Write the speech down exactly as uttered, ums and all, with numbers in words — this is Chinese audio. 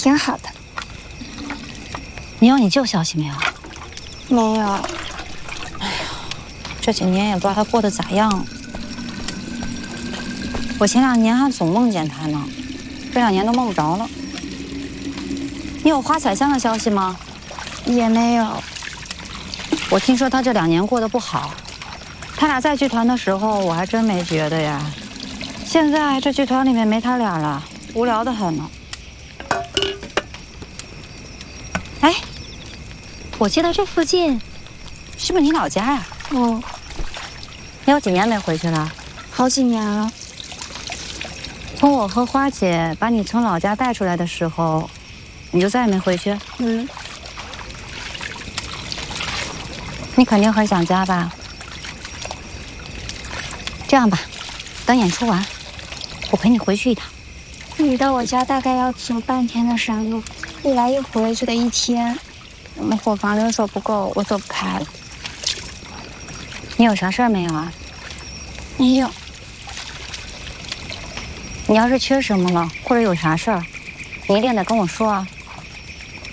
挺好的。 你有你舅消息没有？ 没有。 哎呀，这几年也不知道他过得咋样。我前两年还总梦见他呢，这两年都梦不着了。你有花彩香的消息吗？ 也没有。 我听说他这两年过得不好。他俩在剧团的时候，我还真没觉得呀。现在这剧团里面没他俩了，无聊得很呢。哎，我记得这附近是不是你老家呀？ 嗯。 你有几年没回去了？ 好几年了。 从我和花姐把你从老家带出来的时候，你就再也没回去？ 嗯。 你肯定很想家吧？这样吧，等演出完，我陪你回去一趟。 你到我家大概要走半天的山路，一来一回就得一天。我们伙房人手不够，我走不开了。 你有啥事儿没有啊？ 没有。 你要是缺什么了，或者有啥事儿，你一定得跟我说啊。